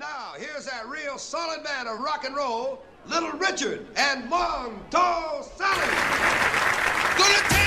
now, here's that real solid man of rock and roll, Little Richard and Monto Sally.